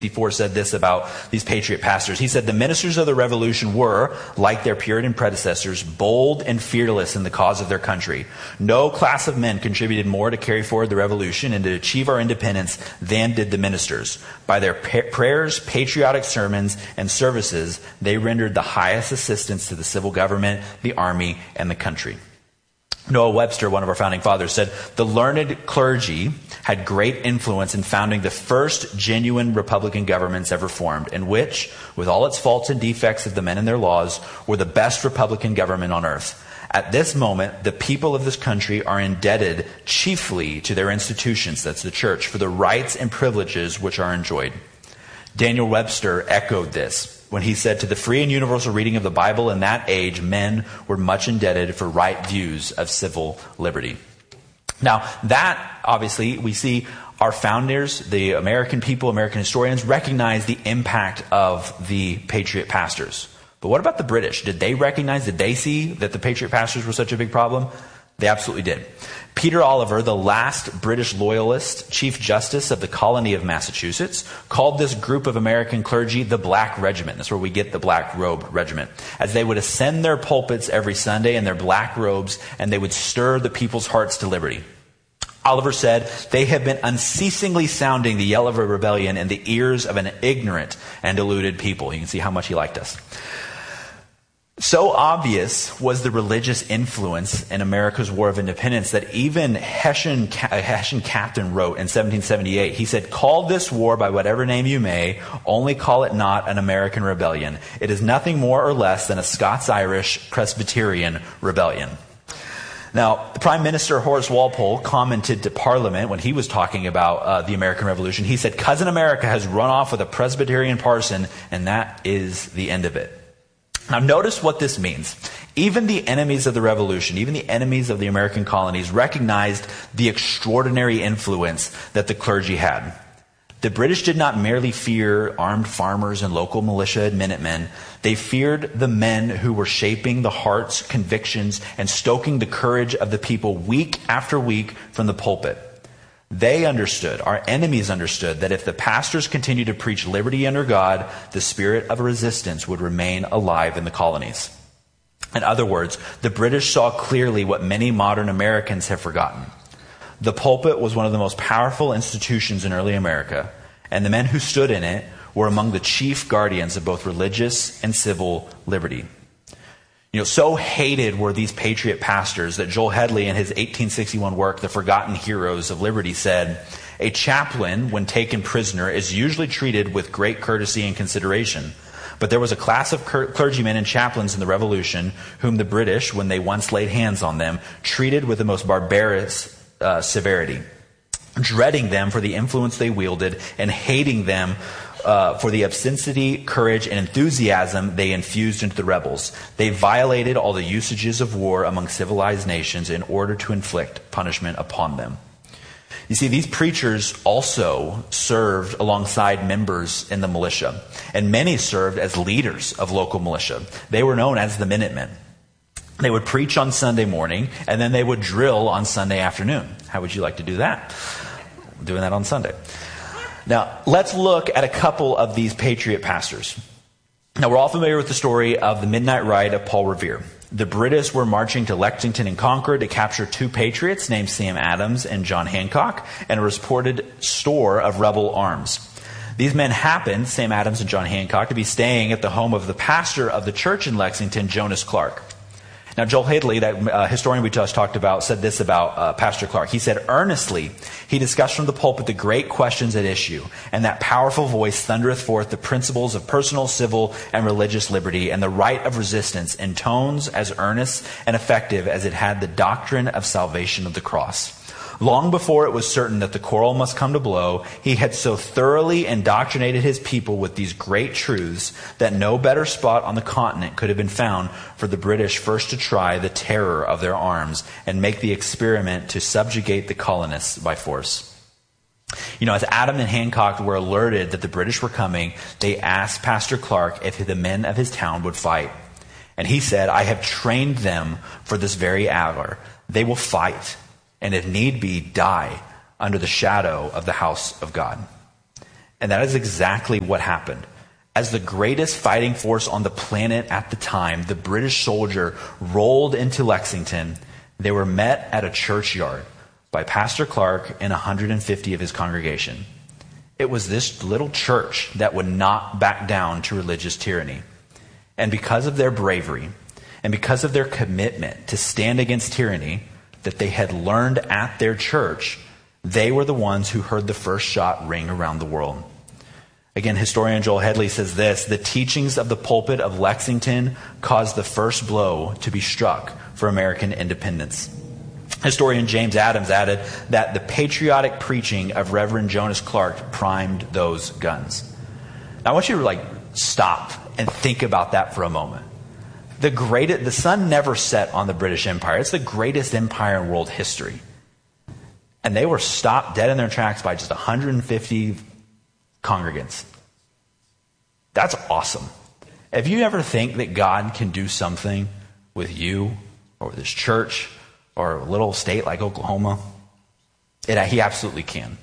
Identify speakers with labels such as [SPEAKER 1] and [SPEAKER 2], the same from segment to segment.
[SPEAKER 1] Before said this about these patriot pastors. He said, the ministers of the revolution were, like their Puritan predecessors, bold and fearless in the cause of their country. No class of men contributed more to carry forward the revolution and to achieve our independence than did the ministers. By their prayers, patriotic sermons, and services, they rendered the highest assistance to the civil government, the army, and the country. Noah Webster, one of our founding fathers, said, the learned clergy had great influence in founding the first genuine Republican governments ever formed, and which, with all its faults and defects of the men and their laws, were the best Republican government on earth. At this moment, the people of this country are indebted chiefly to their institutions, that's the church, for the rights and privileges which are enjoyed. Daniel Webster echoed this when he said, to the free and universal reading of the Bible in that age, men were much indebted for right views of civil liberty. Now, that, obviously, we see our founders, the American people, American historians, recognize the impact of the patriot pastors. But what about the British? Did they see that the patriot pastors were such a big problem? They absolutely did. Peter Oliver, the last British loyalist Chief Justice of the colony of Massachusetts, called this group of American clergy the Black Regiment. That's where we get the Black Robe Regiment. As they would ascend their pulpits every Sunday in their black robes, and they would stir the people's hearts to liberty. Oliver said, they have been unceasingly sounding the yell of a rebellion in the ears of an ignorant and deluded people. You can see how much he liked us. So obvious was the religious influence in America's War of Independence that even a Hessian captain wrote in 1778, he said, call this war by whatever name you may, only call it not an American rebellion. It is nothing more or less than a Scots-Irish Presbyterian rebellion. Now, the Prime Minister Horace Walpole commented to Parliament when he was talking about the American Revolution. He said, Cousin America has run off with a Presbyterian parson, and that is the end of it. Now notice what this means. Even the enemies of the revolution, even the enemies of the American colonies recognized the extraordinary influence that the clergy had. The British did not merely fear armed farmers and local militia and Minutemen. They feared the men who were shaping the hearts, convictions, and stoking the courage of the people week after week from the pulpit. They understood, our enemies understood, that if the pastors continued to preach liberty under God, the spirit of resistance would remain alive in the colonies. In other words, the British saw clearly what many modern Americans have forgotten. The pulpit was one of the most powerful institutions in early America, and the men who stood in it were among the chief guardians of both religious and civil liberty. So hated were these patriot pastors that Joel Headley in his 1861 work, The Forgotten Heroes of Liberty, said, a chaplain, when taken prisoner, is usually treated with great courtesy and consideration. But there was a class of clergymen and chaplains in the Revolution whom the British, when they once laid hands on them, treated with the most barbarous severity, dreading them for the influence they wielded and hating them for the obscenity, courage, and enthusiasm they infused into the rebels. They violated all the usages of war among civilized nations in order to inflict punishment upon them. You see, these preachers also served alongside members in the militia, and many served as leaders of local militia. They were known as the Minutemen. They would preach on Sunday morning, and then they would drill on Sunday afternoon. How would you like to do that? Doing that on Sunday. Now, let's look at a couple of these patriot pastors. Now, we're all familiar with the story of the Midnight Ride of Paul Revere. The British were marching to Lexington and Concord to capture two patriots named Sam Adams and John Hancock and a reported store of rebel arms. These men happened, Sam Adams and John Hancock, to be staying at the home of the pastor of the church in Lexington, Jonas Clark. Now, Joel Headley, that historian we just talked about, said this about Pastor Clark. He said, earnestly, he discussed from the pulpit the great questions at issue, and that powerful voice thundereth forth the principles of personal, civil, and religious liberty, and the right of resistance in tones as earnest and effective as it had the doctrine of salvation of the cross. Long before it was certain that the quarrel must come to blow, he had so thoroughly indoctrinated his people with these great truths that no better spot on the continent could have been found for the British first to try the terror of their arms and make the experiment to subjugate the colonists by force. As Adam and Hancock were alerted that the British were coming, they asked Pastor Clark if the men of his town would fight. And he said, I have trained them for this very hour. They will fight, and if need be, die under the shadow of the house of God. And that is exactly what happened. As the greatest fighting force on the planet at the time, the British soldier rolled into Lexington. They were met at a churchyard by Pastor Clark and 150 of his congregation. It was this little church that would not back down to religious tyranny. And because of their bravery and because of their commitment to stand against tyranny that they had learned at their church, they were the ones who heard the first shot ring around the world. Again, historian Joel Headley says this: the teachings of the pulpit of Lexington caused the first blow to be struck for American independence. Historian James Adams added that the patriotic preaching of Reverend Jonas Clark primed those guns. Now, I want you to stop and think about that for a moment. The sun never set on the British Empire. It's the greatest empire in world history. And they were stopped dead in their tracks by just 150 congregants. That's awesome. If you ever think that God can do something with you or with his church or a little state like Oklahoma, he absolutely can.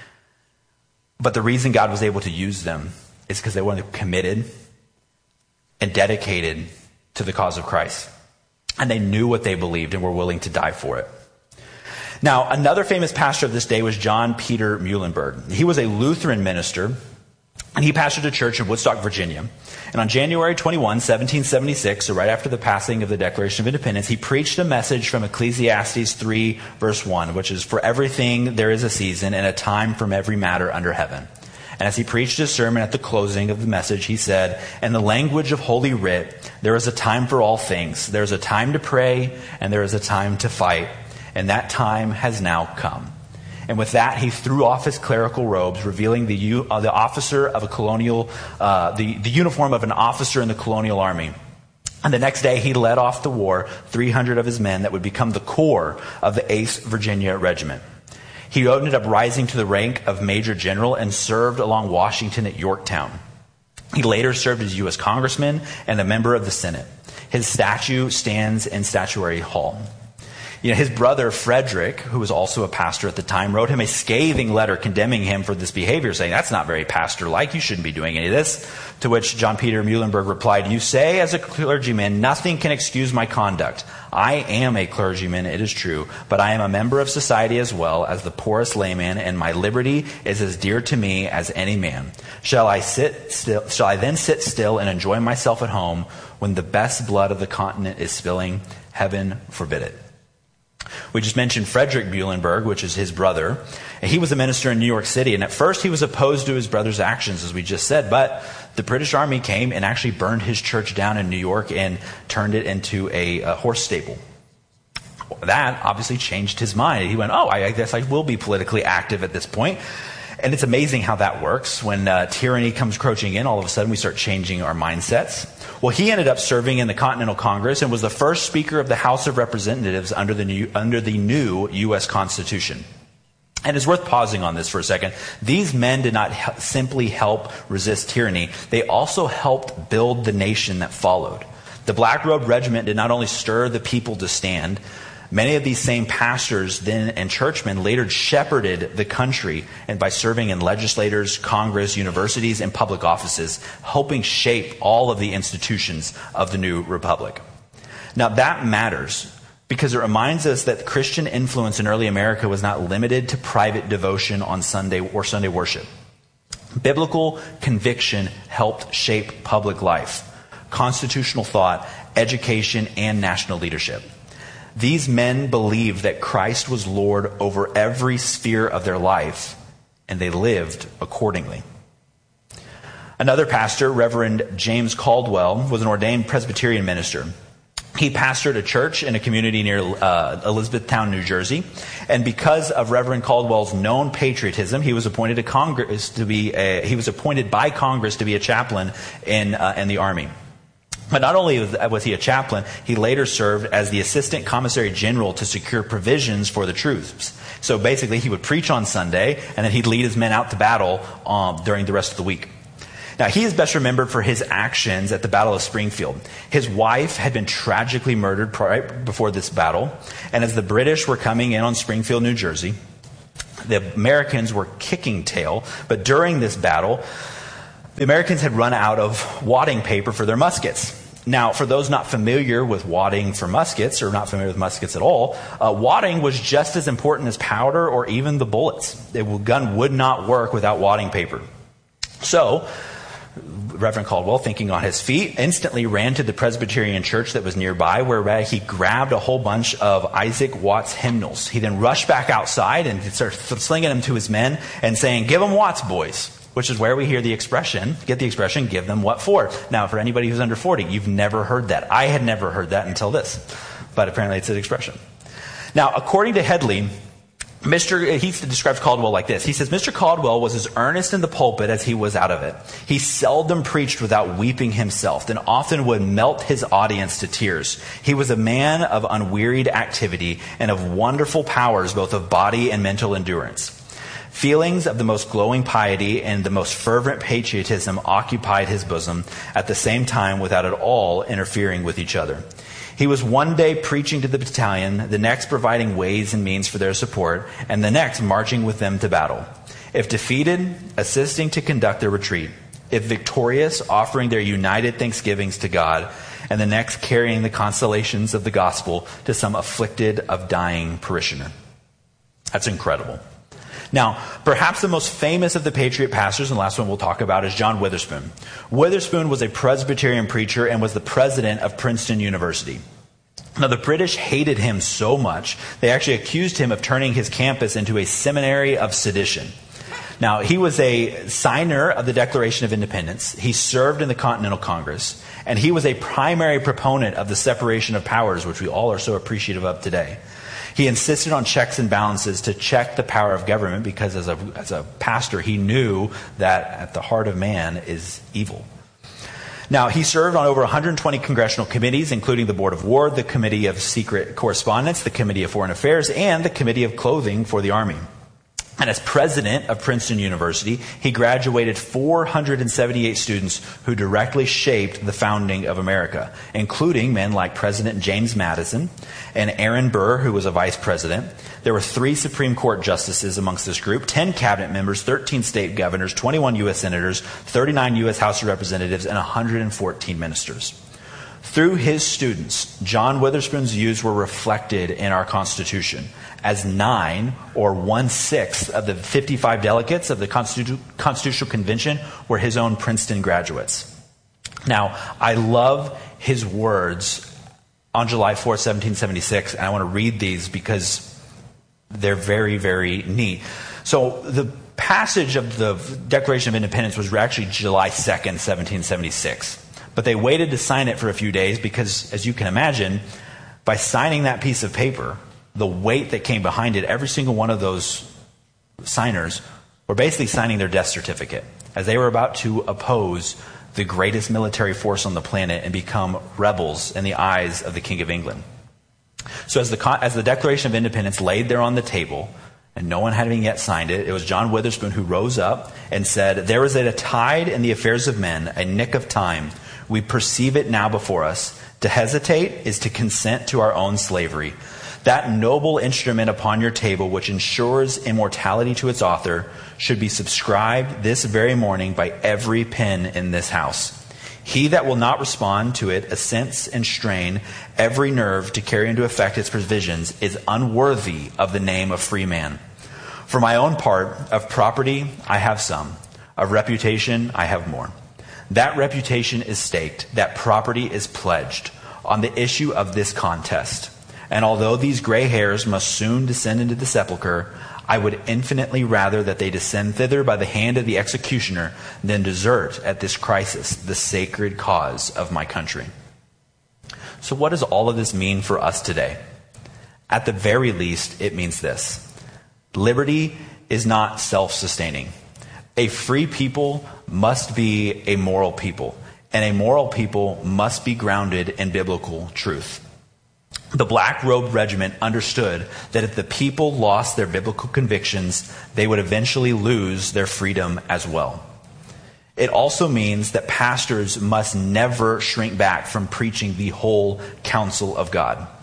[SPEAKER 1] But the reason God was able to use them is because they were committed and dedicated to the cause of Christ. And they knew what they believed and were willing to die for it. Now, another famous pastor of this day was John Peter Muhlenberg. He was a Lutheran minister, and he pastored a church in Woodstock, Virginia. And on January 21, 1776, so right after the passing of the Declaration of Independence, he preached a message from Ecclesiastes 3, verse 1, which is, "For everything there is a season and a time from every matter under heaven." And as he preached his sermon at the closing of the message, he said, "In the language of Holy Writ, there is a time for all things. There is a time to pray, and there is a time to fight. And that time has now come." And with that, he threw off his clerical robes, revealing the officer of a colonial, the uniform of an officer in the colonial army. And the next day, he led off the war 300 of his men that would become the core of the 8th Virginia Regiment. He ended up rising to the rank of Major General and served along Washington at Yorktown. He later served as U.S. Congressman and a member of the Senate. His statue stands in Statuary Hall. His brother Frederick, who was also a pastor at the time, wrote him a scathing letter condemning him for this behavior, saying, "That's not very pastor-like. You shouldn't be doing any of this." To which John Peter Muhlenberg replied, "You say as a clergyman, nothing can excuse my conduct. I am a clergyman, it is true, but I am a member of society as well as the poorest layman, and my liberty is as dear to me as any man. Shall I then sit still and enjoy myself at home when the best blood of the continent is spilling? Heaven forbid it." We just mentioned Frederick Muhlenberg, which is his brother. He was a minister in New York City, and at first he was opposed to his brother's actions, as we just said, but the British Army came and actually burned his church down in New York and turned it into a horse stable. That obviously changed his mind. He went, I guess I will be politically active at this point. And it's amazing how that works. When tyranny comes crouching in, all of a sudden we start changing our mindsets. Well, he ended up serving in the Continental Congress and was the first Speaker of the House of Representatives under the new U.S. Constitution. And it's worth pausing on this for a second. These men did not simply help resist tyranny. They also helped build the nation that followed. The Black Robe Regiment did not only stir the people to stand. Many of these same pastors then and churchmen later shepherded the country, and by serving in legislatures, Congress, universities, and public offices, helping shape all of the institutions of the new republic. Now that matters because it reminds us that Christian influence in early America was not limited to private devotion on Sunday or Sunday worship. Biblical conviction helped shape public life, constitutional thought, education, and national leadership. These men believed that Christ was Lord over every sphere of their life, and they lived accordingly. Another pastor, Reverend James Caldwell, was an ordained Presbyterian minister. He pastored a church in a community near Elizabethtown, New Jersey, and because of Reverend Caldwell's known patriotism, he was appointed by Congress to be a chaplain in the Army. But not only was he a chaplain, he later served as the Assistant Commissary General to secure provisions for the troops. So basically, he would preach on Sunday, and then he'd lead his men out to battle during the rest of the week. Now, he is best remembered for his actions at the Battle of Springfield. His wife had been tragically murdered right before this battle, and as the British were coming in on Springfield, New Jersey, The Americans were kicking tail, but during this battle, the Americans had run out of wadding paper for their muskets. Now, for those not familiar with wadding for muskets, or not familiar with muskets at all, wadding was just as important as powder or even the bullets. The gun would not work without wadding paper. So, Reverend Caldwell, thinking on his feet, instantly ran to the Presbyterian church that was nearby, where he grabbed a whole bunch of Isaac Watts hymnals. He then rushed back outside and started slinging them to his men and saying, "Give them Watts, boys," which is where we hear the expression, give them what for. Now, for anybody who's under 40, you've never heard that. I had never heard that until this, but apparently it's an expression. Now, according to Headley, he describes Caldwell like this. He says, Mr. Caldwell was as earnest in the pulpit as he was out of it. He seldom preached without weeping himself, and often would melt his audience to tears. He was a man of unwearied activity and of wonderful powers, both of body and mental endurance. Feelings of the most glowing piety and the most fervent patriotism occupied his bosom, at the same time without at all interfering with each other. He was one day preaching to the battalion, the next providing ways and means for their support, and the next marching with them to battle. If defeated, assisting to conduct their retreat. If victorious, offering their united thanksgivings to God, and the next carrying the consolations of the gospel to some afflicted of dying parishioner. That's incredible. Now, perhaps the most famous of the Patriot pastors, and the last one we'll talk about, is John Witherspoon. Witherspoon was a Presbyterian preacher and was the president of Princeton University. Now, the British hated him so much, they actually accused him of turning his campus into a seminary of sedition. Now, he was a signer of the Declaration of Independence. He served in the Continental Congress, and he was a primary proponent of the separation of powers, which we all are so appreciative of today. He insisted on checks and balances to check the power of government because as a pastor, he knew that at the heart of man is evil. Now, he served on over 120 congressional committees, including the Board of War, the Committee of Secret Correspondence, the Committee of Foreign Affairs, and the Committee of Clothing for the Army. And as president of Princeton University, he graduated 478 students who directly shaped the founding of America, including men like President James Madison and Aaron Burr, who was a vice president. There were 3 Supreme Court justices amongst this group, 10 cabinet members, 13 state governors, 21 U.S. senators, 39 U.S. House of Representatives, and 114 ministers. Through his students, John Witherspoon's views were reflected in our Constitution, as 9 or 1/6 of the 55 delegates of the Constitutional Convention were his own Princeton graduates. Now, I love his words on July 4th, 1776, and I want to read these because they're very, very neat. So the passage of the Declaration of Independence was actually July 2nd, 1776. But they waited to sign it for a few days because, as you can imagine, by signing that piece of paper, the weight that came behind it, every single one of those signers were basically signing their death certificate as they were about to oppose the greatest military force on the planet and become rebels in the eyes of the King of England. So as the Declaration of Independence laid there on the table, and no one having yet signed it, it was John Witherspoon who rose up and said, "There is a tide in the affairs of men, a nick of time. We perceive it now before us. To hesitate is to consent to our own slavery. That noble instrument upon your table, which ensures immortality to its author, should be subscribed this very morning by every pen in this house. He that will not respond to it assents and strain every nerve to carry into effect its provisions is unworthy of the name of free man. For my own part, of property I have some, of reputation I have more. That reputation is staked, that property is pledged on the issue of this contest. And although these gray hairs must soon descend into the sepulchre, I would infinitely rather that they descend thither by the hand of the executioner than desert at this crisis the sacred cause of my country." So what does all of this mean for us today? At the very least, it means this. Liberty is not self-sustaining. A free people must be a moral people, and a moral people must be grounded in biblical truth. The Black-Robed Regiment understood that if the people lost their biblical convictions, they would eventually lose their freedom as well. It also means that pastors must never shrink back from preaching the whole counsel of God.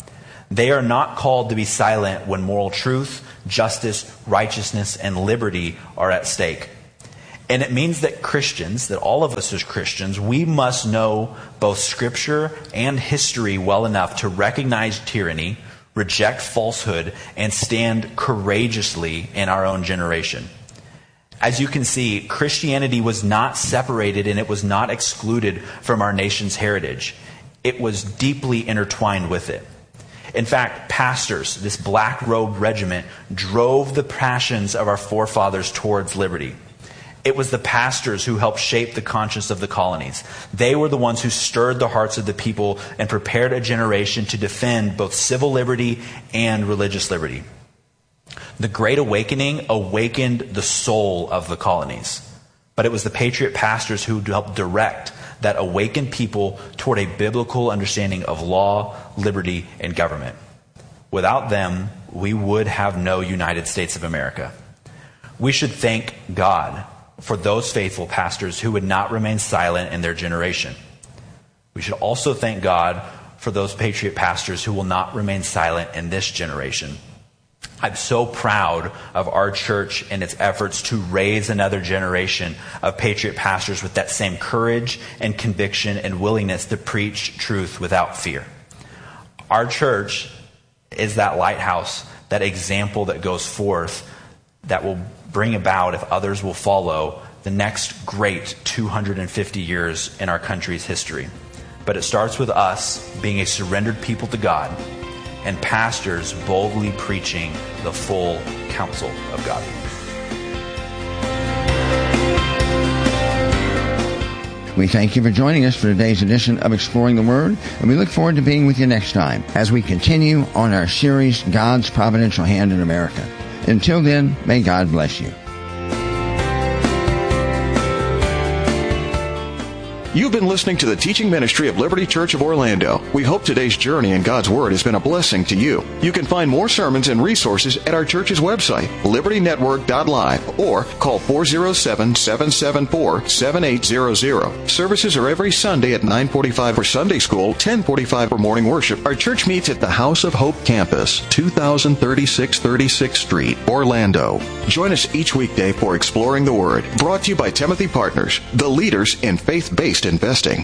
[SPEAKER 1] They are not called to be silent when moral truth, justice, righteousness, and liberty are at stake. And it means that Christians, that all of us as Christians, we must know both Scripture and history well enough to recognize tyranny, reject falsehood, and stand courageously in our own generation. As you can see, Christianity was not separated and it was not excluded from our nation's heritage. It was deeply intertwined with it. In fact, pastors, this black-robed regiment, drove the passions of our forefathers towards liberty. It was the pastors who helped shape the conscience of the colonies. They were the ones who stirred the hearts of the people and prepared a generation to defend both civil liberty and religious liberty. The Great Awakening awakened the soul of the colonies, but it was the patriot pastors who helped direct that awakened people toward a biblical understanding of law, liberty, and government. Without them, we would have no United States of America. We should thank God for those faithful pastors who would not remain silent in their generation. We should also thank God for those patriot pastors who will not remain silent in this generation. I'm so proud of our church and its efforts to raise another generation of patriot pastors with that same courage and conviction and willingness to preach truth without fear. Our church is that lighthouse, that example that goes forth that will bring about, if others will follow, the next great 250 years in our country's history. But it starts with us being a surrendered people to God and pastors boldly preaching the full counsel of God.
[SPEAKER 2] We thank you for joining us for today's edition of Exploring the Word, and we look forward to being with you next time as we continue on our series, God's Providential Hand in America. Until then, may God bless you.
[SPEAKER 3] You've been listening to the teaching ministry of Liberty Church of Orlando. We hope today's journey in God's Word has been a blessing to you. You can find more sermons and resources at our church's website, libertynetwork.live, or call 407-774-7800. Services are every Sunday at 9:45 for Sunday School, 10:45 for morning worship. Our church meets at the House of Hope Campus, 2036 36th Street, Orlando. Join us each weekday for Exploring the Word, brought to you by Timothy Partners, the leaders in faith-based investing.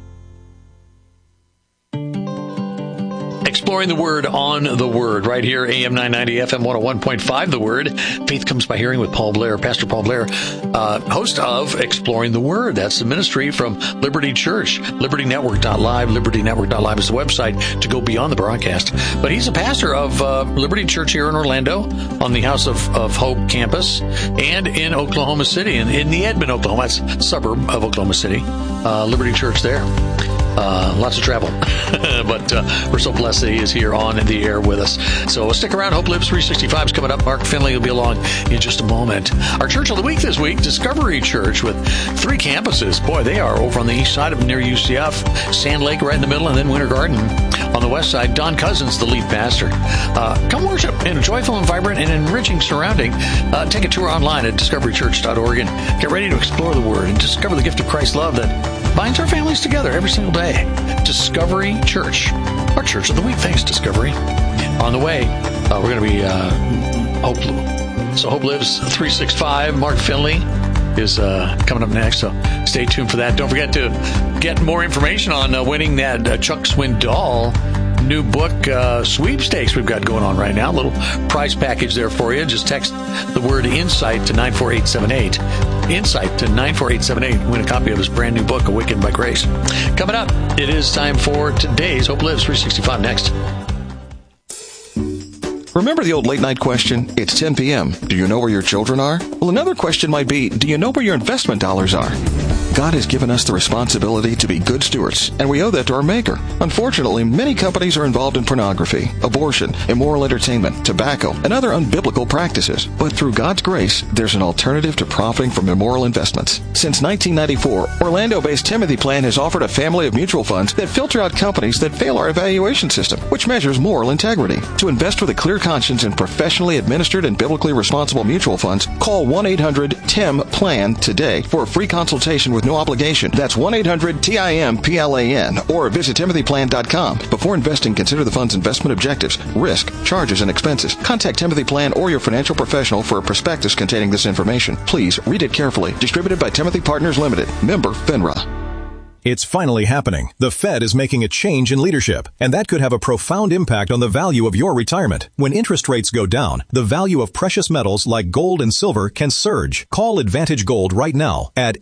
[SPEAKER 4] Exploring the Word on the Word, right here, AM 990, FM 101.5, The Word. Faith Comes by Hearing with Paul Blair, Pastor Paul Blair, host of Exploring the Word. That's the ministry from Liberty Church. LibertyNetwork.live. LibertyNetwork.live is the website to go beyond the broadcast. But he's a pastor of Liberty Church here in Orlando on the House of Hope campus and in Oklahoma City, in the Edmond, Oklahoma. That's a suburb of Oklahoma City. Liberty Church there. Lots of travel, but we're so blessed that he is here on the air with us. So stick around. Hope Lives 365 is coming up. Mark Finley will be along in just a moment. Our church of the week this week, Discovery Church, with 3 campuses. Boy, they are over on the east side of near UCF, Sand Lake right in the middle, and then Winter Garden on the west side. Don Cousins, the lead pastor. Come worship in a joyful and vibrant and enriching surrounding. Take a tour online at discoverychurch.org and get ready to explore the Word and discover the gift of Christ's love that binds our families together every single day. Discovery Church, our church of the week. Thanks, Discovery. On the way, we're going to be Hope Lives 365. Mark Finley is coming up next, so stay tuned for that. Don't forget to get more information on winning that Chuck Swindoll new book sweepstakes we've got going on right now. A little prize package there for you. Just text the word INSIGHT to 94878. INSIGHT to 94878. Win a copy of his brand new book, Awakened by Grace. Coming up, it is time for today's Hope Lives 365 next.
[SPEAKER 3] Remember the old late night question? It's 10 p.m. Do you know where your children are? Well, another question might be, do you know where your investment dollars are? God has given us the responsibility to be good stewards, and we owe that to our Maker. Unfortunately, many companies are involved in pornography, abortion, immoral entertainment, tobacco, and other unbiblical practices. But through God's grace, there's an alternative to profiting from immoral investments. Since 1994, Orlando-based Timothy Plan has offered a family of mutual funds that filter out companies that fail our evaluation system, which measures moral integrity. To invest with a clear conscience in professionally administered and biblically responsible mutual funds, call 1-800-TIM-PLAN today for a free consultation with no obligation. That's 1-800-TIM-PLAN or visit TimothyPlan.com. Before investing, consider the fund's investment objectives, risk, charges, and expenses. Contact Timothy Plan or your financial professional for a prospectus containing this information. Please read it carefully. Distributed by Timothy Partners Limited. Member FINRA.
[SPEAKER 5] It's finally happening. The Fed is making a change in leadership, and that could have a profound impact on the value of your retirement. When interest rates go down, the value of precious metals like gold and silver can surge. Call Advantage Gold right now at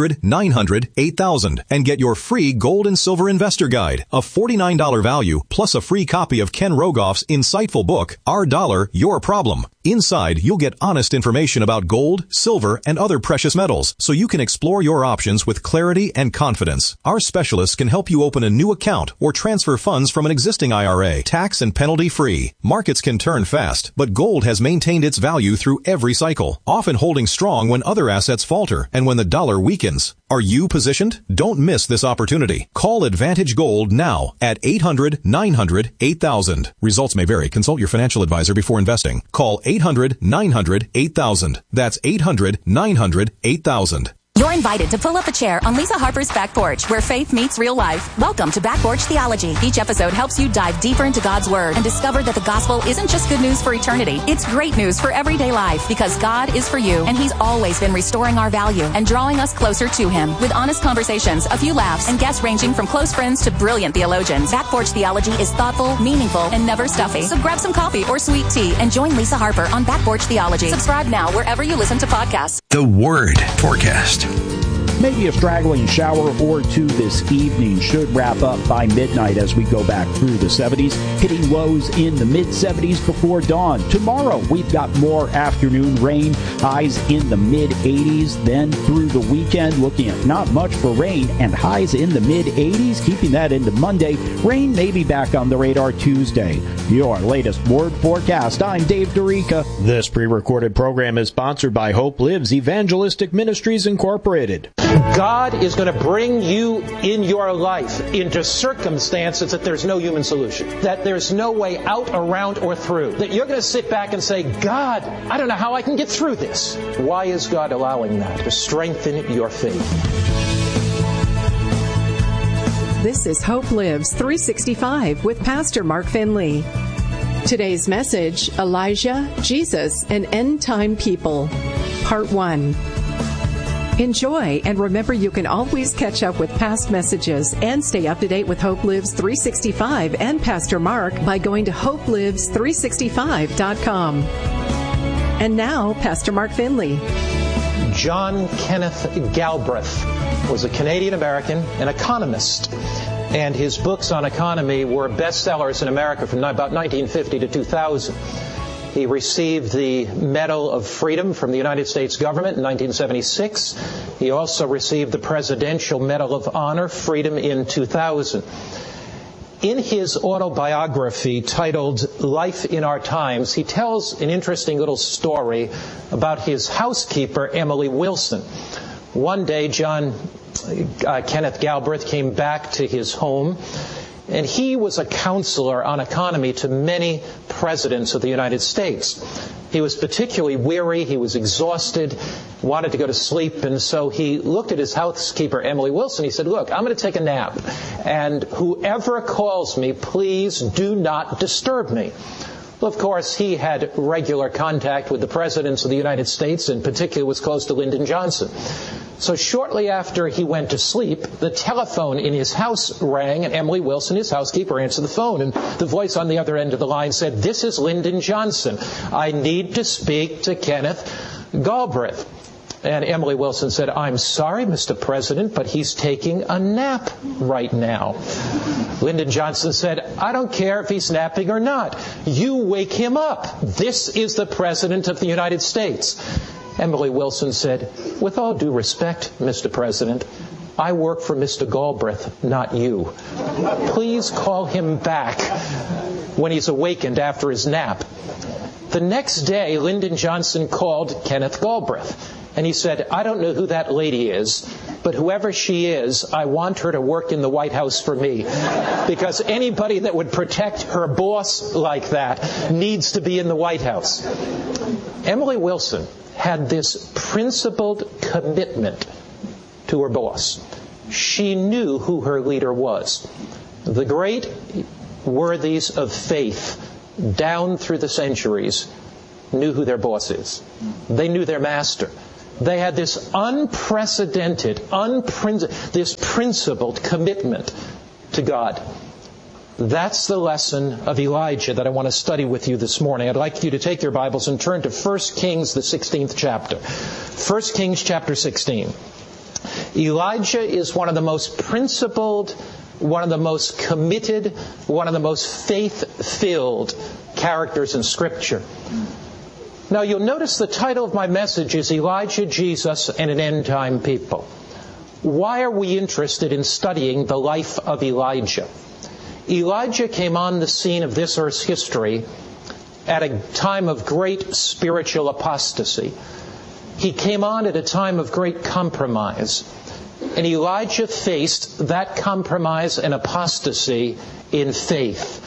[SPEAKER 5] 800-900-8000 and get your free gold and silver investor guide, a $49 value, plus a free copy of Ken Rogoff's insightful book, Our Dollar, Your Problem. Inside, you'll get honest information about gold, silver, and other precious metals, so you can explore your options with clarity and confidence. Our specialists can help you open a new account or transfer funds from an existing IRA, tax and penalty free. Markets can turn fast, but gold has maintained its value through every cycle, often holding strong when other assets falter and when the dollar weakens. Are you positioned? Don't miss this opportunity. Call Advantage Gold now at 800-900-8000. Results may vary. Consult your financial advisor before investing. Call 800-900-8000. That's 800-900-8000.
[SPEAKER 6] You're invited to pull up a chair on Lisa Harper's Back Porch, where faith meets real life. Welcome to Back Porch Theology. Each episode helps you dive deeper into God's Word and discover that the gospel isn't just good news for eternity. It's great news for everyday life, because God is for you, and He's always been restoring our value and drawing us closer to Him. With honest conversations, a few laughs, and guests ranging from close friends to brilliant theologians, Back Porch Theology is thoughtful, meaningful, and never stuffy. So grab some coffee or sweet tea and join Lisa Harper on Back Porch Theology. Subscribe now wherever you listen to podcasts.
[SPEAKER 7] The Word Forecast.
[SPEAKER 8] Maybe a straggling shower or two this evening, should wrap up by midnight as we go back through the 70s, hitting lows in the mid-70s before dawn. Tomorrow, we've got more afternoon rain, highs in the mid-80s. Then through the weekend, looking at not much for rain and highs in the mid-80s, keeping that into Monday. Rain may be back on the radar Tuesday. Your latest Word Forecast. I'm Dave Dorica. This pre-recorded program is sponsored by Hope Lives Evangelistic Ministries Incorporated.
[SPEAKER 9] God is going to bring you in your life into circumstances that there's no human solution, that there's no way out, around, or through, that you're going to sit back and say, God, I don't know how I can get through this. Why is God allowing that? To strengthen your faith.
[SPEAKER 10] This is Hope Lives 365 with Pastor Mark Finley. Today's message, Elijah, Jesus, and End-Time People, Part 1. Enjoy, and remember you can always catch up with past messages and stay up to date with Hope Lives 365 and Pastor Mark by going to hopelives365.com. And now, Pastor Mark Finley.
[SPEAKER 9] John Kenneth Galbraith was a Canadian-American, an economist, and his books on economy were bestsellers in America from about 1950 to 2000. He received the Medal of Freedom from the United States government in 1976. He also received the Presidential Medal of Honor, Freedom, in 2000. In his autobiography titled Life in Our Times, he tells an interesting little story about his housekeeper, Emily Wilson. One day, John Kenneth Galbraith came back to his home, and he was a counselor on economy to many presidents of the United States. He was particularly weary, he was exhausted, wanted to go to sleep, and so he looked at his housekeeper, Emily Wilson. He said, look, I'm going to take a nap, and whoever calls me, please do not disturb me. Well, of course, he had regular contact with the presidents of the United States, and particularly was close to Lyndon Johnson. So shortly after he went to sleep, the telephone in his house rang, and Emily Wilson, his housekeeper, answered the phone. And the voice on the other end of the line said, this is Lyndon Johnson. I need to speak to Kenneth Galbraith. And Emily Wilson said, I'm sorry, Mr. President, but he's taking a nap right now. Lyndon Johnson said, I don't care if he's napping or not. You wake him up. This is the President of the United States. Emily Wilson said, with all due respect, Mr. President, I work for Mr. Galbraith, not you. Please call him back when he's awakened after his nap. The next day, Lyndon Johnson called Kenneth Galbraith, and he said, I don't know who that lady is, but whoever she is, I want her to work in the White House for me. Because anybody that would protect her boss like that needs to be in the White House. Emily Wilson had this principled commitment to her boss. She knew who her leader was. The great worthies of faith down through the centuries knew who their boss is. They knew their master. They had this unprecedented, this principled commitment to God. That's the lesson of Elijah that I want to study with you this morning. I'd like you to take your Bibles and turn to 1 Kings, the 16th chapter. 1 Kings chapter 16. Elijah is one of the most principled, one of the most committed, one of the most faith-filled characters in Scripture. Now you'll notice the title of my message is Elijah, Jesus, and an End-Time People. Why are we interested in studying the life of Elijah? Elijah came on the scene of this earth's history at a time of great spiritual apostasy. He came on at a time of great compromise. And Elijah faced that compromise and apostasy in faith.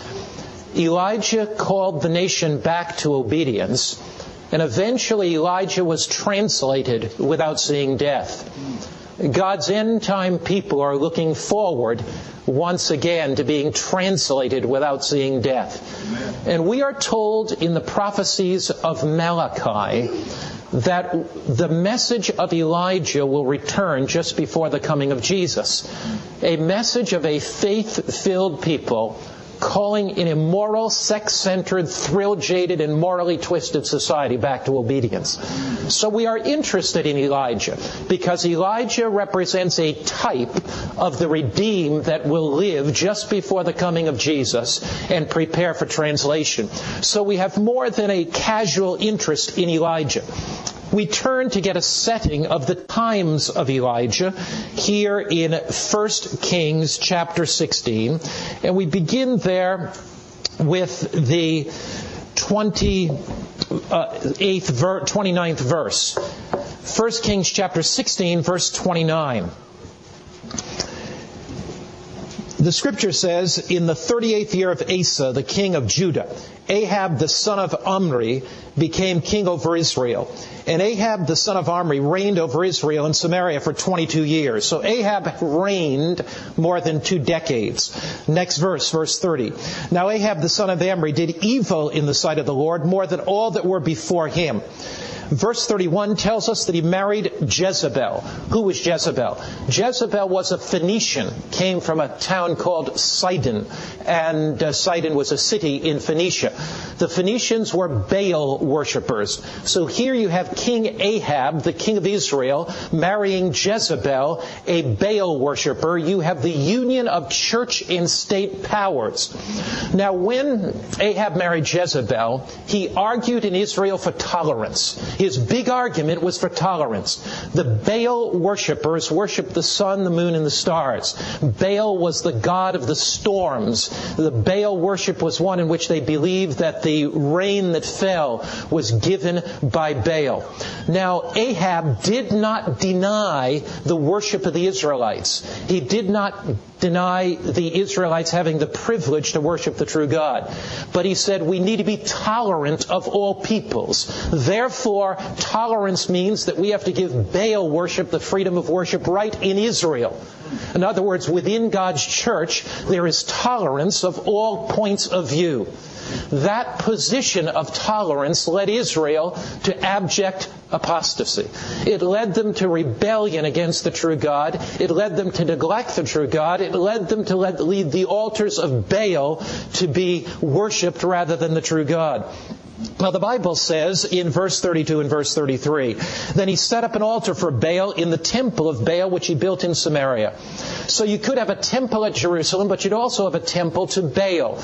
[SPEAKER 9] Elijah called the nation back to obedience. And eventually Elijah was translated without seeing death. God's end-time people are looking forward once again to being translated without seeing death. Amen. And we are told in the prophecies of Malachi that the message of Elijah will return just before the coming of Jesus. A message of a faith-filled people calling an immoral, sex-centered, thrill-jaded, and morally twisted society back to obedience. So we are interested in Elijah because Elijah represents a type of the redeemed that will live just before the coming of Jesus and prepare for translation. So we have more than a casual interest in Elijah. We turn to get a setting of the times of Elijah here in 1 Kings chapter 16. And we begin there with the 29th verse. 1 Kings chapter 16, verse 29. The Scripture says, in the 38th year of Asa, the king of Judah, Ahab the son of Omri became king over Israel. And Ahab the son of Omri reigned over Israel and Samaria for 22 years. So Ahab reigned more than 2 decades. Next verse, verse 30. Now Ahab the son of Omri did evil in the sight of the Lord more than all that were before him. Verse 31 tells us that he married Jezebel. Who was Jezebel? Jezebel was a Phoenician, came from a town called Sidon, and Sidon was a city in Phoenicia. The Phoenicians were Baal worshippers. So here you have King Ahab, the king of Israel, marrying Jezebel, a Baal worshipper. You have the union of church and state powers. Now when Ahab married Jezebel, he argued in Israel for tolerance. His big argument was for tolerance. The Baal worshippers worshiped the sun, the moon, and the stars. Baal was the god of the storms. The Baal worship was one in which they believed that the rain that fell was given by Baal. Now, Ahab did not deny the worship of the Israelites. He did not deny the Israelites having the privilege to worship the true God. But he said we need to be tolerant of all peoples. Therefore, tolerance means that we have to give Baal worship the freedom of worship right in Israel. In other words, within God's church, there is tolerance of all points of view. That position of tolerance led Israel to abject apostasy. It led them to rebellion against the true God. It led them to neglect the true God. It led them to lead the altars of Baal to be worshipped rather than the true God. Now the Bible says in verse 32 and verse 33, then he set up an altar for Baal in the temple of Baal which he built in Samaria. So you could have a temple at Jerusalem, but you'd also have a temple to Baal.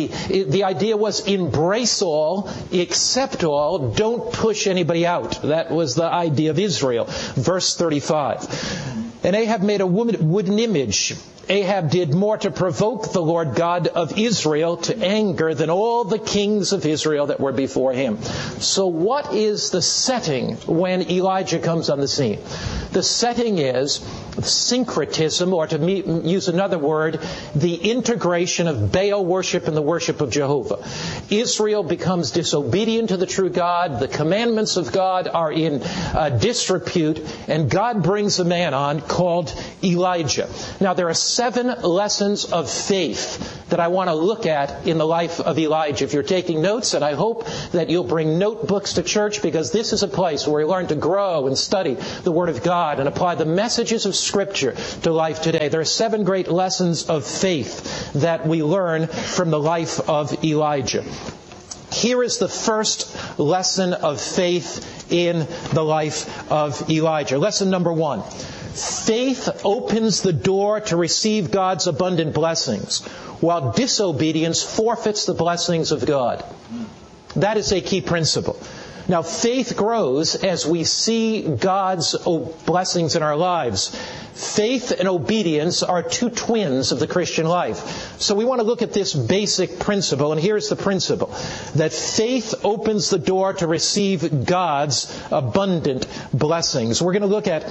[SPEAKER 9] The idea was embrace all, accept all, don't push anybody out. That was the idea of Israel. Verse 35. And Ahab made a wooden image Ahab did more to provoke the Lord God of Israel to anger than all the kings of Israel that were before him. So what is the setting when Elijah comes on the scene? The setting is syncretism, or to use another word, the integration of Baal worship and the worship of Jehovah. Israel becomes disobedient to the true God. The commandments of God are in disrepute, and God brings a man on called Elijah. Now, there are 7 lessons of faith that I want to look at in the life of Elijah. If you're taking notes, and I hope that you'll bring notebooks to church, because this is a place where we learn to grow and study the Word of God and apply the messages of Scripture to life today. There are 7 great lessons of faith that we learn from the life of Elijah. Here is the first lesson of faith in the life of Elijah. Lesson number 1. Faith opens the door to receive God's abundant blessings, while disobedience forfeits the blessings of God. That is a key principle. Now, faith grows as we see God's blessings in our lives. Faith and obedience are 2 twins of the Christian life. So we want to look at this basic principle, and here's the principle: that faith opens the door to receive God's abundant blessings. We're going to look at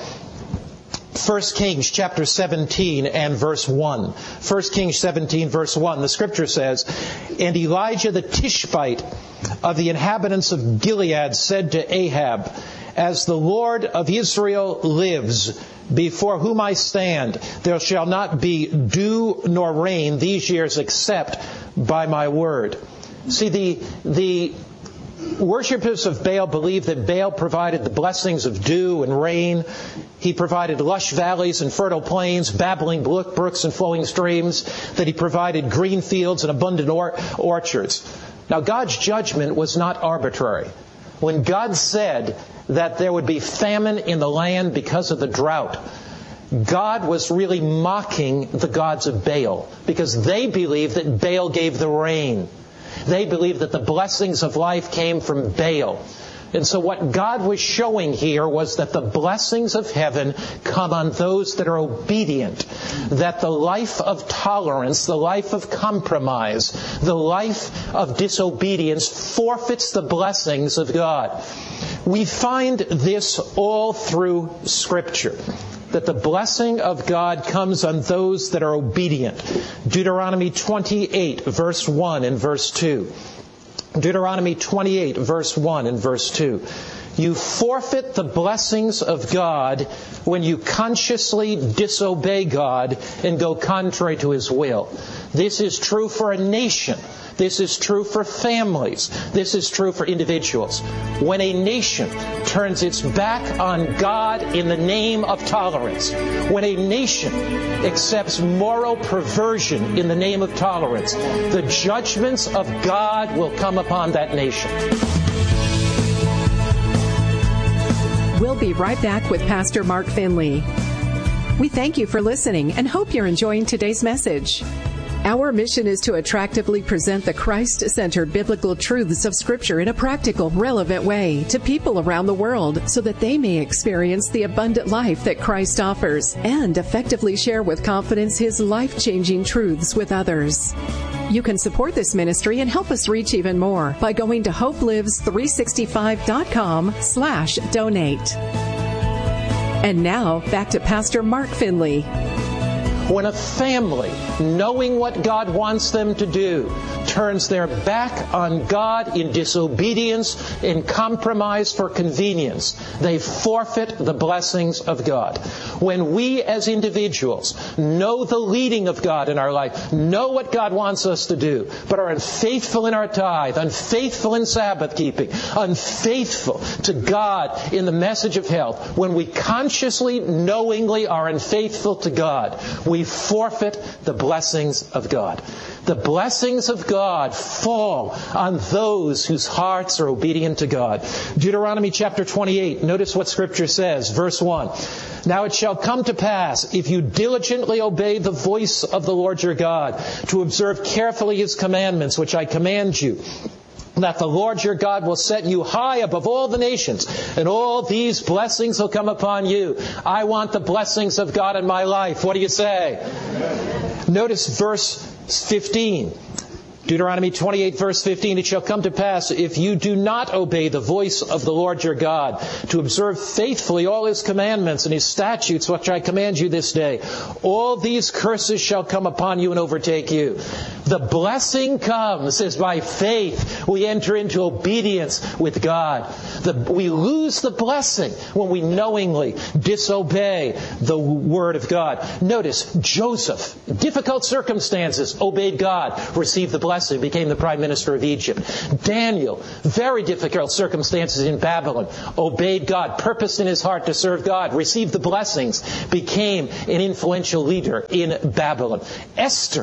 [SPEAKER 9] 1 Kings chapter 17 and verse 1. 1 Kings 17 verse 1. The Scripture says, "And Elijah the Tishbite of the inhabitants of Gilead said to Ahab, As the Lord of Israel lives, before whom I stand, there shall not be dew nor rain these years except by my word." See, the worshippers of Baal believed that Baal provided the blessings of dew and rain. He provided lush valleys and fertile plains, babbling brooks and flowing streams, that he provided green fields and abundant orchards. Now, God's judgment was not arbitrary. When God said that there would be famine in the land because of the drought, God was really mocking the gods of Baal, because they believed that Baal gave the rain. They believed that the blessings of life came from Baal. And so what God was showing here was that the blessings of heaven come on those that are obedient. That the life of tolerance, the life of compromise, the life of disobedience forfeits the blessings of God. We find this all through Scripture, that the blessing of God comes on those that are obedient. Deuteronomy 28, verse 1 and verse 2. Deuteronomy 28, verse 1 and verse 2. You forfeit the blessings of God when you consciously disobey God and go contrary to His will. This is true for a nation. This is true for families. This is true for individuals. When a nation turns its back on God in the name of tolerance, when a nation accepts moral perversion in the name of tolerance, the judgments of God will come upon that nation.
[SPEAKER 10] We'll be right back with Pastor Mark Finley. We thank you for listening and hope you're enjoying today's message. Our mission is to attractively present the Christ-centered biblical truths of Scripture in a practical, relevant way to people around the world so that they may experience the abundant life that Christ offers and effectively share with confidence His life-changing truths with others. You can support this ministry and help us reach even more by going to hopelives365.com/donate. And now, back to Pastor Mark Finley.
[SPEAKER 9] When a family, knowing what God wants them to do, turns their back on God in disobedience, in compromise for convenience, they forfeit the blessings of God. When we as individuals know the leading of God in our life, know what God wants us to do, but are unfaithful in our tithe, unfaithful in Sabbath keeping, unfaithful to God in the message of health, when we consciously, knowingly are unfaithful to God, we forfeit the blessings of God. The blessings of God fall on those whose hearts are obedient to God. Deuteronomy chapter 28, notice what Scripture says, verse 1. Now it shall come to pass, if you diligently obey the voice of the Lord your God, to observe carefully His commandments, which I command you, that the Lord your God will set you high above all the nations, and all these blessings will come upon you. I want the blessings of God in my life. What do you say? Amen. Notice verse 15. Deuteronomy 28, verse 15, it shall come to pass, if you do not obey the voice of the Lord your God, to observe faithfully all His commandments and His statutes, which I command you this day, all these curses shall come upon you and overtake you. The blessing comes as by faith we enter into obedience with God. We lose the blessing when we knowingly disobey the Word of God. Notice, Joseph, difficult circumstances, obeyed God, received the blessing, became the prime minister of Egypt. Daniel, very difficult circumstances in Babylon, obeyed God, purposed in his heart to serve God, received the blessings, became an influential leader in Babylon. Esther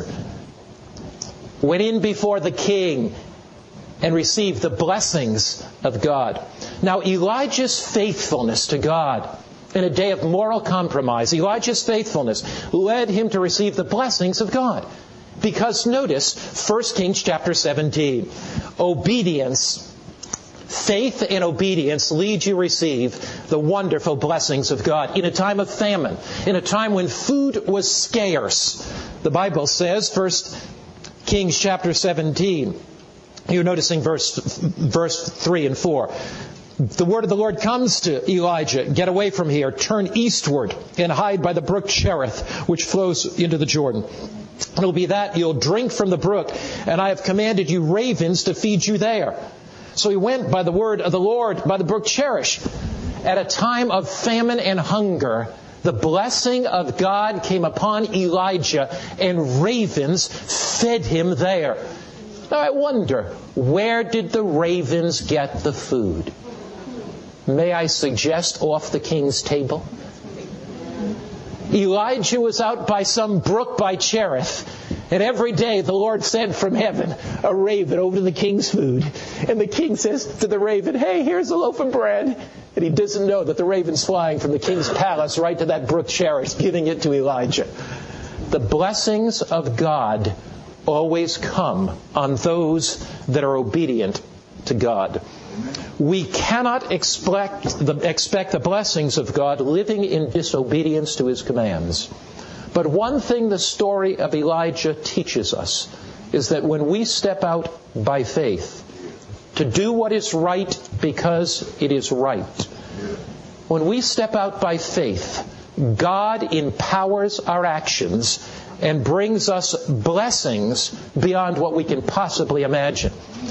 [SPEAKER 9] went in before the king and received the blessings of God. Now, Elijah's faithfulness to God in a day of moral compromise, Elijah's faithfulness led him to receive the blessings of God. Because notice 1 Kings chapter 17. Obedience, faith and obedience lead you to receive the wonderful blessings of God. In a time of famine, in a time when food was scarce, the Bible says, 1 Kings chapter 17, you're noticing verse 3 and 4. The word of the Lord comes to Elijah, get away from here, turn eastward and hide by the brook Cherith, which flows into the Jordan. It'll be that you'll drink from the brook, and I have commanded you ravens to feed you there. So he went by the word of the Lord by the brook Cherith. At a time of famine and hunger, the blessing of God came upon Elijah, and ravens fed him there. Now I wonder, where did the ravens get the food? May I suggest off the king's table? Elijah was out by some brook by Cherith, and every day the Lord sent from heaven a raven over to the king's food. And the king says to the raven, hey, here's a loaf of bread. And he doesn't know that the raven's flying from the king's palace right to that brook Cherith, giving it to Elijah. The blessings of God always come on those that are obedient to God. We cannot expect the blessings of God living in disobedience to His commands. But one thing the story of Elijah teaches us is that when we step out by faith to do what is right because it is right, when we step out by faith, God empowers our actions and brings us blessings beyond what we can possibly imagine.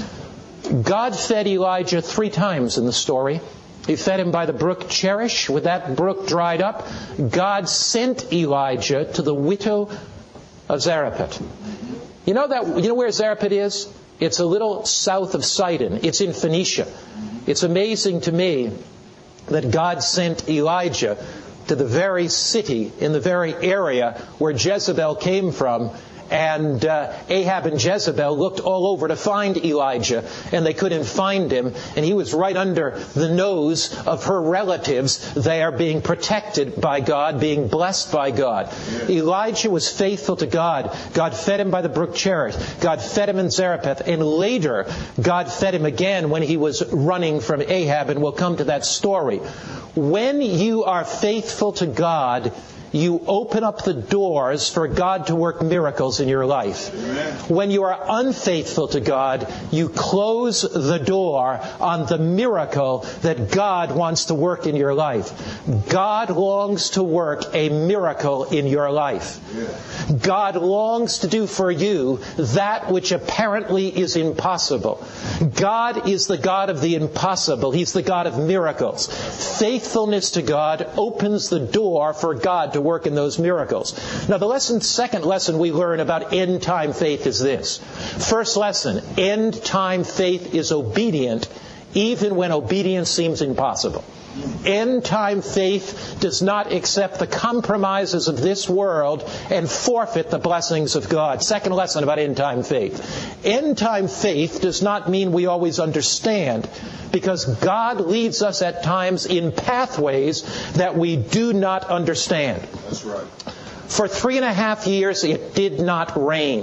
[SPEAKER 9] God fed Elijah 3 times in the story. He fed him by the brook Cherith. With that brook dried up, God sent Elijah to the widow of Zarephath. You know where Zarephath is? It's a little south of Sidon. It's in Phoenicia. It's amazing to me that God sent Elijah to the very city, in the very area where Jezebel came from. And Ahab and Jezebel looked all over to find Elijah, and they couldn't find him. And he was right under the nose of her relatives there, being protected by God, being blessed by God. Yeah. Elijah was faithful to God. God fed him by the brook Cherith. God fed him in Zarephath. And later, God fed him again when he was running from Ahab. And we'll come to that story. When you are faithful to God, you open up the doors for God to work miracles in your life. Amen. When you are unfaithful to God, you close the door on the miracle that God wants to work in your life. God longs to work a miracle in your life. Yeah. God longs to do for you that which apparently is impossible. God is the God of the impossible. He's the God of miracles. Faithfulness to God opens the door for God to work in those miracles. Now the second lesson we learn about end-time faith is this. First lesson, end-time faith is obedient even when obedience seems impossible. End-time faith does not accept the compromises of this world and forfeit the blessings of God. Second lesson about end-time faith. End-time faith does not mean we always understand, because God leads us at times in pathways that we do not understand.
[SPEAKER 11] That's right.
[SPEAKER 9] For 3.5 years, it did not rain.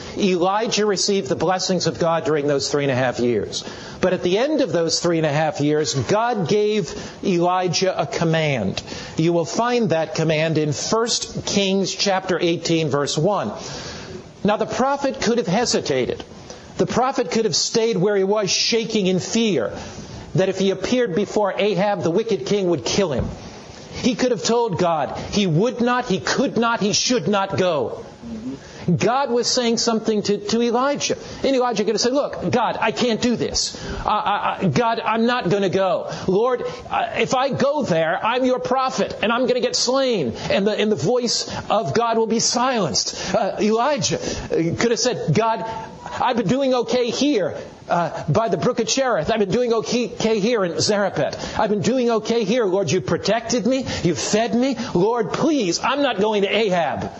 [SPEAKER 9] Elijah received the blessings of God during those 3.5 years. But at the end of those 3.5 years, God gave Elijah a command. You will find that command in 1 Kings chapter 18, verse 1. Now the prophet could have hesitated. The prophet could have stayed where he was, shaking in fear that if he appeared before Ahab, the wicked king would kill him. He could have told God he would not, he could not, he should not go. God was saying something to Elijah. And Elijah could have said, look, God, I can't do this. God, I'm not going to go. Lord, if I go there, I'm your prophet, and I'm going to get slain, and the voice of God will be silenced. Elijah could have said, God, I've been doing okay here by the brook of Cherith. I've been doing okay here in Zarephath. I've been doing okay here. Lord, you protected me. You fed me. Lord, please, I'm not going to Ahab.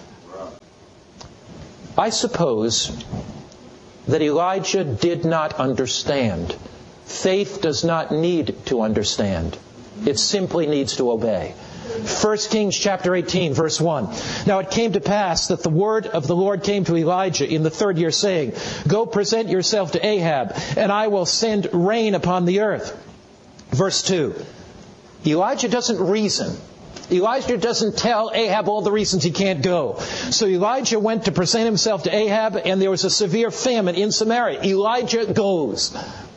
[SPEAKER 9] I suppose that Elijah did not understand. Faith does not need to understand. It simply needs to obey. 1 Kings chapter 18, verse 1. Now it came to pass that the word of the Lord came to Elijah in the 3rd year, saying, Go present yourself to Ahab, and I will send rain upon the earth. Verse 2. Elijah doesn't reason. Elijah doesn't tell Ahab all the reasons he can't go. So Elijah went to present himself to Ahab, and there was a severe famine in Samaria. Elijah goes.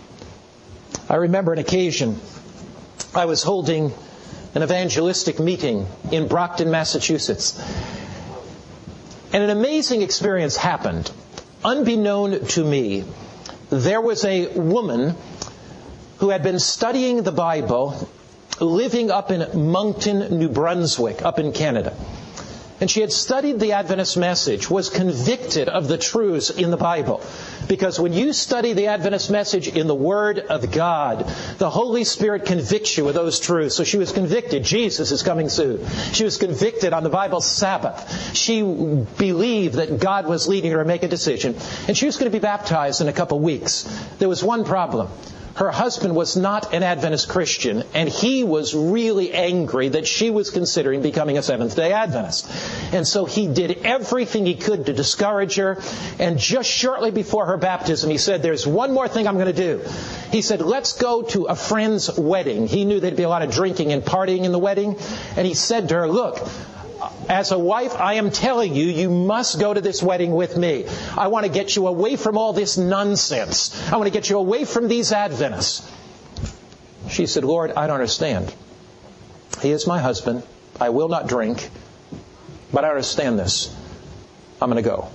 [SPEAKER 9] I remember an occasion. I was holding an evangelistic meeting in Brockton, Massachusetts. And an amazing experience happened. Unbeknown to me, there was a woman who had been studying the Bible, living up in Moncton, New Brunswick, up in Canada. And she had studied the Adventist message, was convicted of the truths in the Bible. Because when you study the Adventist message in the Word of God, the Holy Spirit convicts you of those truths. So she was convicted. Jesus is coming soon. She was convicted on the Bible Sabbath. She believed that God was leading her to make a decision. And she was going to be baptized in a couple weeks. There was one problem. Her husband was not an Adventist Christian, and he was really angry that she was considering becoming a Seventh-day Adventist. And so he did everything he could to discourage her. And just shortly before her baptism, he said, there's one more thing I'm going to do. He said, let's go to a friend's wedding. He knew there'd be a lot of drinking and partying in the wedding. And he said to her, look, as a wife, I am telling you, you must go to this wedding with me. I want to get you away from all this nonsense. I want to get you away from these Adventists. She said, Lord, I don't understand. He is my husband. I will not drink. But I understand this. I'm going to go.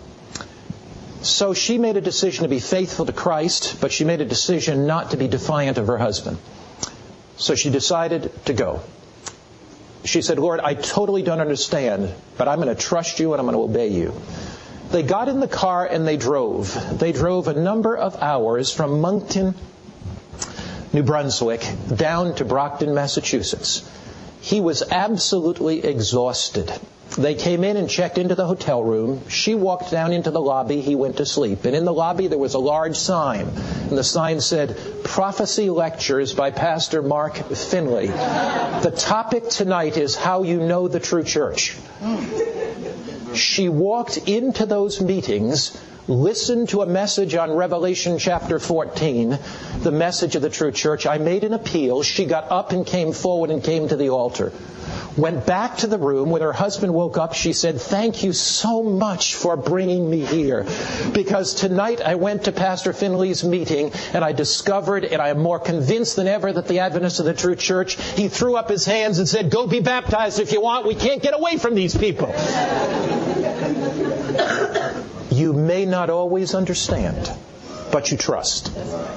[SPEAKER 9] So she made a decision to be faithful to Christ, but she made a decision not to be defiant of her husband. So she decided to go. She said, Lord, I totally don't understand, but I'm going to trust you and I'm going to obey you. They got in the car and they drove. They drove a number of hours from Moncton, New Brunswick, down to Brockton, Massachusetts. He was absolutely exhausted. They came in and checked into the hotel room. She walked down into the lobby. He went to sleep. And in the lobby there was a large sign. And the sign said, Prophecy Lectures by Pastor Mark Finley. The topic tonight is how you know the true church. She walked into those meetings, listened to a message on Revelation chapter 14, the message of the true church. I made an appeal. She got up and came forward and came to the altar. Went back to the room. When her husband woke up, she said, thank you so much for bringing me here. Because tonight I went to Pastor Finley's meeting and I discovered, and I am more convinced than ever, that the Adventists of the true church. He threw up his hands and said, go be baptized if you want. We can't get away from these people. You may not always understand, but you trust.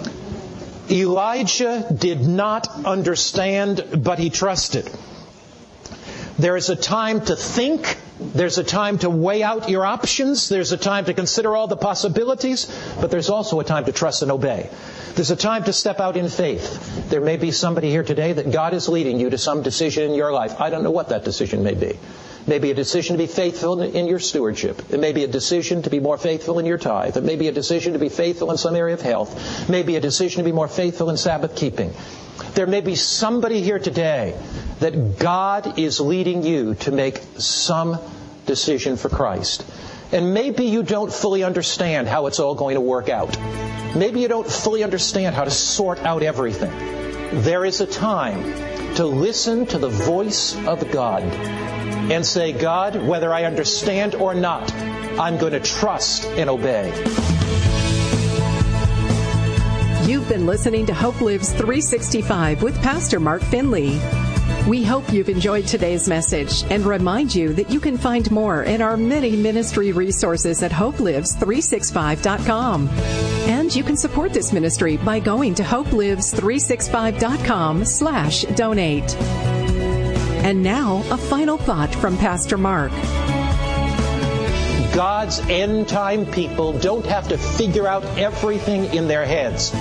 [SPEAKER 9] Elijah did not understand, but he trusted. There is a time to think. There's a time to weigh out your options. There's a time to consider all the possibilities. But there's also a time to trust and obey. There's a time to step out in faith. There may be somebody here today that God is leading you to some decision in your life. I don't know what that decision may be. Maybe a decision to be faithful in your stewardship. It may be a decision to be more faithful in your tithe. It may be a decision to be faithful in some area of health. It may be a decision to be more faithful in Sabbath keeping. There may be somebody here today that God is leading you to make some decision for Christ. And maybe you don't fully understand how it's all going to work out. Maybe you don't fully understand how to sort out everything. There is a time to listen to the voice of God and say, God, whether I understand or not, I'm going to trust and obey.
[SPEAKER 10] You've been listening to Hope Lives 365 with Pastor Mark Finley. We hope you've enjoyed today's message and remind you that you can find more in our many ministry resources at hopelives365.com. And you can support this ministry by going to hopelives365.com/donate. And now, a final thought from Pastor Mark.
[SPEAKER 9] God's end-time people don't have to figure out everything in their heads.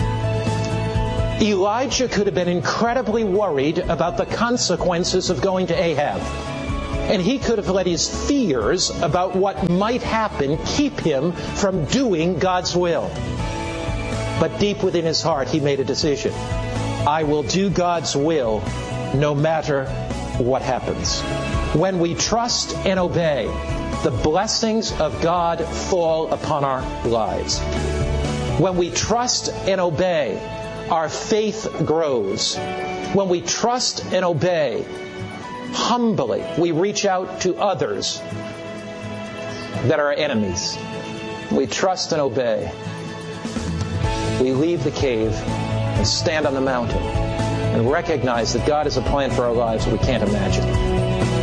[SPEAKER 9] Elijah could have been incredibly worried about the consequences of going to Ahab. And he could have let his fears about what might happen keep him from doing God's will. But deep within his heart, he made a decision. I will do God's will no matter what happens. When we trust and obey, the blessings of God fall upon our lives. When we trust and obey, our faith grows. When we trust and obey, humbly we reach out to others that are enemies. We trust and obey. We leave the cave and stand on the mountain and recognize that God has a plan for our lives that we can't imagine.